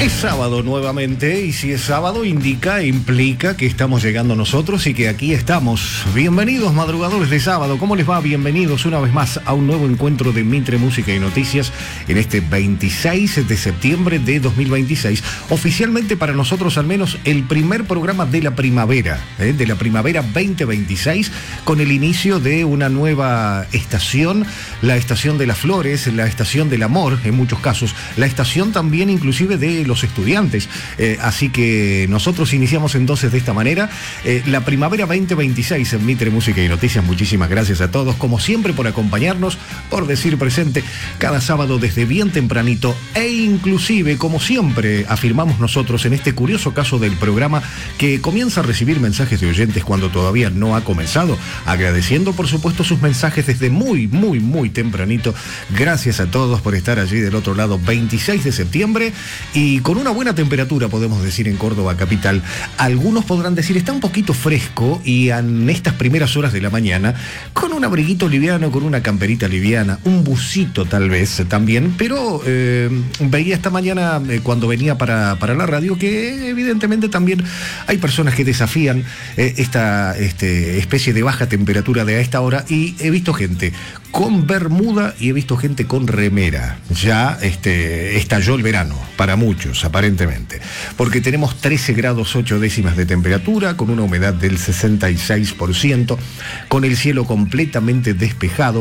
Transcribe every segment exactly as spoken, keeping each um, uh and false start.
Es sábado nuevamente, y si es sábado indica, implica que estamos llegando nosotros y que aquí estamos. Bienvenidos, madrugadores de sábado, ¿cómo les va? Bienvenidos una vez más a un nuevo encuentro de Mitre Música y Noticias en este veintiséis de septiembre de dos mil veintiséis. Oficialmente para nosotros al menos el primer programa de la primavera, ¿eh? de la primavera veinte veintiséis, con el inicio de una nueva estación, la estación de las flores, la estación del amor en muchos casos, la estación también inclusive de los estudiantes. Eh, así que nosotros iniciamos entonces de esta manera eh, la primavera veinte veintiséis en Mitre Música y Noticias. Muchísimas gracias a todos, como siempre, por acompañarnos, por decir presente cada sábado desde bien tempranito, e inclusive, como siempre afirmamos nosotros en este curioso caso del programa que comienza a recibir mensajes de oyentes cuando todavía no ha comenzado, agradeciendo por supuesto sus mensajes desde muy, muy, muy tempranito. Gracias a todos por estar allí del otro lado. Veintiséis de septiembre y con una buena temperatura, podemos decir, en Córdoba capital. Algunos podrán decir, está un poquito fresco, y en estas primeras horas de la mañana, con un abriguito liviano, con una camperita liviana, un busito tal vez también, pero eh, veía esta mañana eh, cuando venía para, para la radio que evidentemente también hay personas que desafían eh, esta este, especie de baja temperatura de a esta hora, y he visto gente con bermuda y he visto gente con remera. Ya este, estalló el verano para muchos, aparentemente, porque tenemos trece grados ocho décimas de temperatura, con una humedad del sesenta y seis por ciento, con el cielo completamente despejado,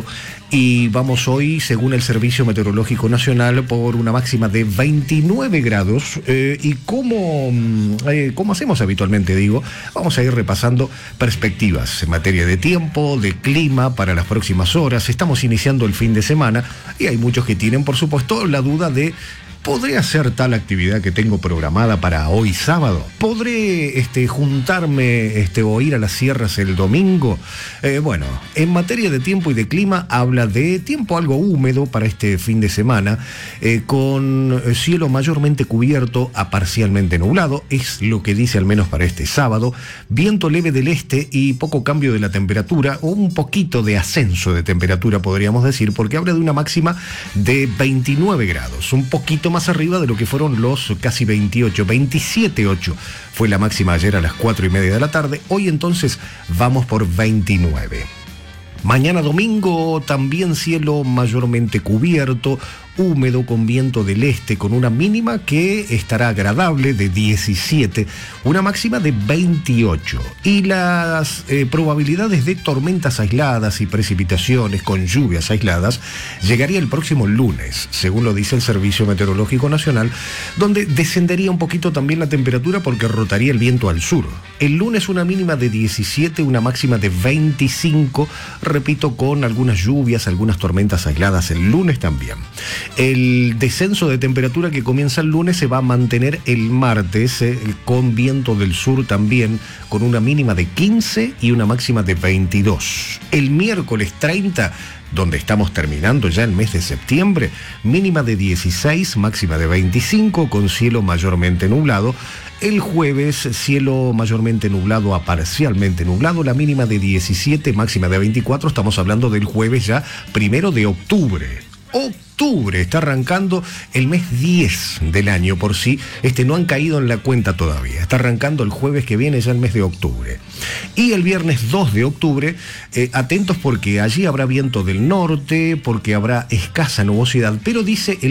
y vamos hoy, según el Servicio Meteorológico Nacional, por una máxima de veintinueve grados, eh, y como, eh, como hacemos habitualmente, digo, vamos a ir repasando perspectivas en materia de tiempo, de clima para las próximas horas. Estamos iniciando el fin de semana y hay muchos que tienen, por supuesto, la duda de: ¿podré hacer tal actividad que tengo programada para hoy sábado? ¿Podré este, juntarme este, o ir a las sierras el domingo? Eh, bueno, en materia de tiempo y de clima, habla de tiempo algo húmedo para este fin de semana, eh, con cielo mayormente cubierto a parcialmente nublado, es lo que dice al menos para este sábado. Viento leve del este y poco cambio de la temperatura, o un poquito de ascenso de temperatura, podríamos decir, porque habla de una máxima de veintinueve grados, un poquito más más arriba de lo que fueron los casi veintiocho, veintisiete ocho fue la máxima ayer a las cuatro y media de la tarde. Hoy entonces vamos por veintinueve. Mañana domingo también cielo mayormente cubierto, húmedo, con viento del este, con una mínima que estará agradable de diecisiete, una máxima de veintiocho. Y las eh, probabilidades de tormentas aisladas y precipitaciones con lluvias aisladas llegaría el próximo lunes, según lo dice el Servicio Meteorológico Nacional, donde descendería un poquito también la temperatura porque rotaría el viento al sur. El lunes una mínima de diecisiete, una máxima de veinticinco, repito, con algunas lluvias, algunas tormentas aisladas el lunes también. El descenso de temperatura que comienza el lunes se va a mantener el martes, eh, con viento del sur también, con una mínima de quince y una máxima de veintidós. El miércoles treinta, donde estamos terminando ya el mes de septiembre, mínima de dieciséis, máxima de veinticinco, con cielo mayormente nublado. El jueves, cielo mayormente nublado a parcialmente nublado, la mínima de diecisiete, máxima de veinticuatro. Estamos hablando del jueves ya primero de octubre. Octubre, está arrancando el mes diez del año, por si este, no han caído en la cuenta todavía. Está arrancando el jueves que viene ya el mes de octubre. Y el viernes dos de octubre, eh, atentos porque allí habrá viento del norte, porque habrá escasa nubosidad, pero dice el